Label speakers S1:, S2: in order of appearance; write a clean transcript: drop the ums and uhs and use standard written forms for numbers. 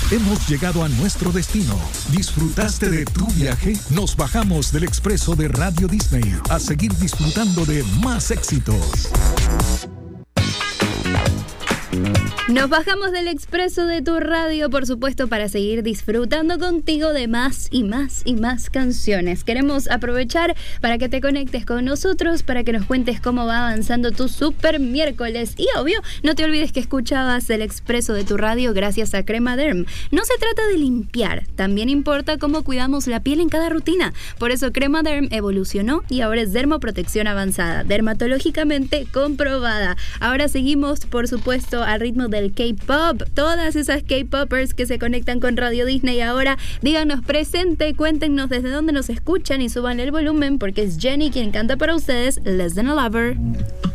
S1: Hemos llegado a nuestro destino. ¿Disfrutaste de tu viaje? Nos bajamos del expreso de Radio Disney a seguir disfrutando de más éxitos.
S2: Nos bajamos del expreso de tu radio, por supuesto, para seguir disfrutando contigo de más y más y más canciones. Queremos aprovechar para que te conectes con nosotros, para que nos cuentes cómo va avanzando tu super miércoles. Y obvio, no te olvides que escuchabas el expreso de tu radio gracias a Crema Derm. No se trata de limpiar, también importa cómo cuidamos la piel en cada rutina. Por eso Crema Derm evolucionó y ahora es dermoprotección avanzada, dermatológicamente comprobada. Ahora seguimos, por supuesto, al ritmo del K-pop. Todas esas K-popers que se conectan con Radio Disney ahora, díganos presente, cuéntenos desde dónde nos escuchan y suban el volumen porque es Jennie quien canta para ustedes Less Than a Lover.